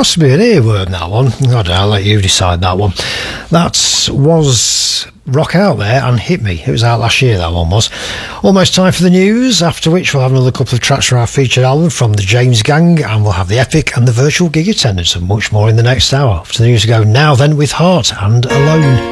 possibly an earworm, that one. I don't know, I'll let you decide that one. That was Rock Out there and Hit Me. It was out last year, that one was. Almost time for the news, after which we'll have another couple of tracks from our featured album from the James Gang, and we'll have the Epic and the Virtual Gig Attendance and much more in the next hour. After the news, we go now then with Heart and Alone.